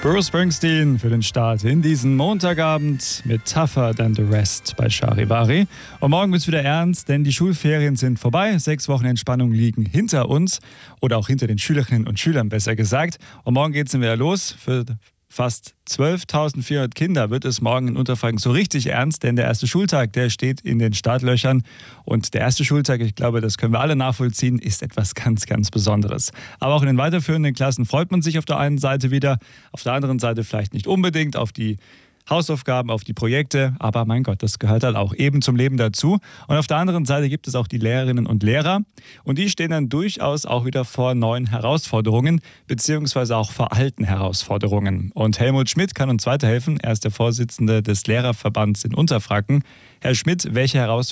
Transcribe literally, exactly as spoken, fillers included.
Bruce Springsteen für den Start in diesen Montagabend mit Tougher Than the Rest bei Charivari. Und morgen wird's wieder ernst, denn die Schulferien sind vorbei. Sechs Wochen Entspannung liegen hinter uns oder auch hinter den Schülerinnen und Schülern, besser gesagt. Und morgen geht's dann wieder los. Für fast zwölftausendvierhundert Kinder wird es morgen in Unterfranken so richtig ernst, denn der erste Schultag, der steht in den Startlöchern. Und der erste Schultag, ich glaube, das können wir alle nachvollziehen, ist etwas ganz, ganz Besonderes. Aber auch in den weiterführenden Klassen freut man sich auf der einen Seite wieder, auf der anderen Seite vielleicht nicht unbedingt auf die Hausaufgaben, auf die Projekte, aber mein Gott, das gehört halt auch eben zum Leben dazu. Und auf der anderen Seite gibt es auch die Lehrerinnen und Lehrer und die stehen dann durchaus auch wieder vor neuen Herausforderungen, beziehungsweise auch vor alten Herausforderungen. Und Helmut Schmidt kann uns weiterhelfen, er ist der Vorsitzende des Lehrerverbands in Unterfranken. Herr Schmidt, welche Herausforderungen